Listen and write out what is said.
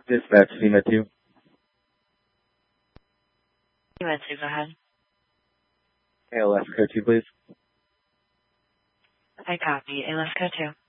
Dispatch, SEMA 2. SEMA 2, go ahead. ALS code 2, please. I copy. ALS code 2.